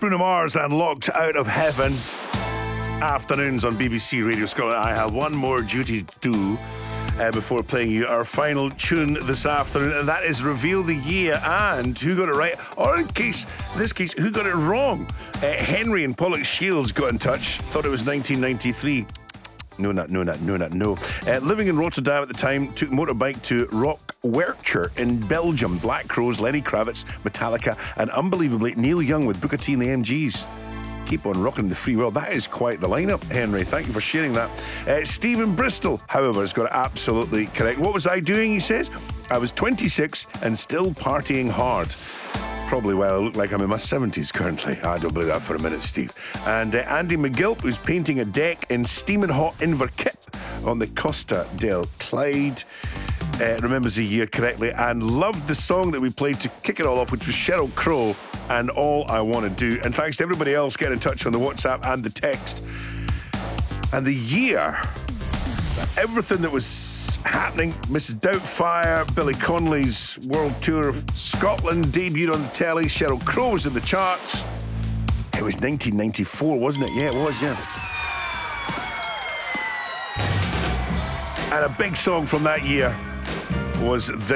Bruno Mars and Locked Out of Heaven. Afternoons on BBC Radio Scotland. I have one more duty to do before playing you our final tune this afternoon, and that is reveal the year and who got it right, or in this case, who got it wrong. Henry in Pollock Shields got in touch, thought it was 1993. No. Living in Rotterdam at the time, took motorbike to Rockwerchter in Belgium. Black Crowes, Lenny Kravitz, Metallica, and unbelievably Neil Young with Booker T and the MGs. Keep on rocking the free world. That is quite the lineup, Henry. Thank you for sharing that. Stephen Bristol, however, has got it absolutely correct. What was I doing, he says? I was 26 and still partying hard. Probably why I look like I'm in my 70s currently. I don't believe that for a minute, Steve. And Andy McGilp, who's painting a deck in steaming hot Inverkip on the Costa del Clyde. Remembers the year correctly and loved the song that we played to kick it all off, which was Sheryl Crow and All I Want to Do. And thanks to everybody else getting in touch on the WhatsApp and the text. And the year, everything that was happening, Mrs. Doubtfire, Billy Connolly's World Tour of Scotland debuted on the telly, Sheryl Crow was in the charts. It was 1994, wasn't it? Yeah, it was, yeah. And a big song from that year was this.